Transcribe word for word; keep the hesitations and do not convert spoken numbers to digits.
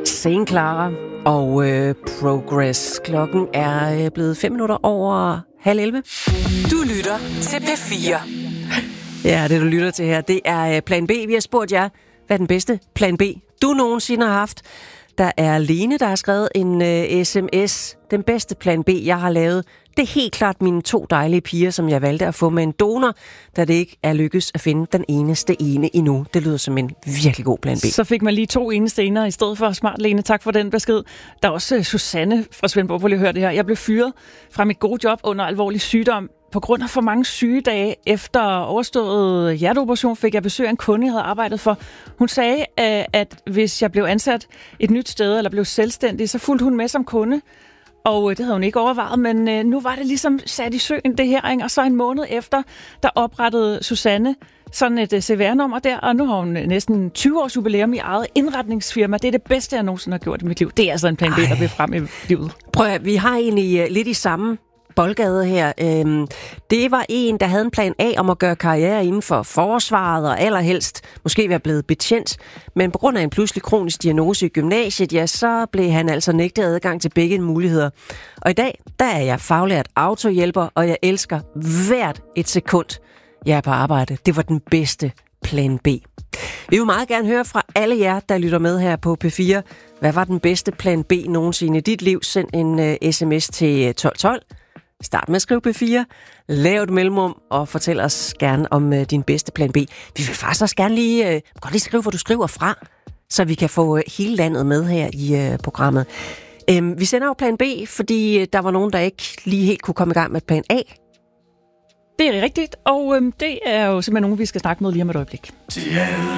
Saint Clara og øh, Progress. Klokken er øh, blevet fem minutter over halv elleve. Du lytter til P fire. Ja, det du lytter til her, det er øh, Plan B. Vi har spurgt jer, hvad er den bedste Plan B, du nogensinde har haft? Der er Lene, der har skrevet en øh, sms. Den bedste Plan B, jeg har lavet, det er helt klart mine to dejlige piger, som jeg valgte at få med en donor, da det ikke er lykkes at finde den eneste ene endnu. Det lyder som en virkelig god Plan B. Så fik man lige to eneste ener i stedet for. Smart, Lene. Tak for den besked. Der er også Susanne fra Svendborg. Prøv lige at høre det her. Jeg blev fyret fra mit gode job under alvorlig sygdom. På grund af for mange sygedage efter overstået hjerteoperation fik jeg besøg af en kunde, jeg havde arbejdet for. Hun sagde, at hvis jeg blev ansat et nyt sted eller blev selvstændig, så fulgte hun med som kunde. Og det havde hun ikke overvejet, men nu var det ligesom sat i søen, det her. Ikke? Og så en måned efter, der oprettede Susanne sådan et C V R-nummer der, og nu har hun næsten tyve års jubilæum i eget indretningsfirma. Det er det bedste, jeg nogensinde har gjort i mit liv. Det er altså en Plan B, der bliver frem i livet. Prøv at, vi har egentlig lidt i samme boldgade her. Øhm, det var en, der havde en plan A om at gøre karriere inden for forsvaret og allerhelst måske være blevet betjent. Men på grund af en pludselig kronisk diagnose i gymnasiet, ja, så blev han altså nægtet adgang til begge muligheder. Og i dag, der er jeg faglært autohjælper, og jeg elsker hvert et sekund, jeg er på arbejde. Det var den bedste Plan B. Vi vil meget gerne høre fra alle jer, der lytter med her på P fire. Hvad var den bedste Plan B nogensinde i dit liv? Send en uh, sms til tolv tolv. Start med at skrive P fire, lav et mellemrum og fortæl os gerne om uh, din bedste Plan B. Vi vil faktisk også gerne lige, uh, godt lige skrive, hvor du skriver fra, så vi kan få uh, hele landet med her i uh, programmet. Um, vi sender jo Plan B, fordi uh, der var nogen, der ikke lige helt kunne komme i gang med Plan A. Det er rigtigt, og øhm, det er jo simpelthen nogen, vi skal snakke med lige om et øjeblik.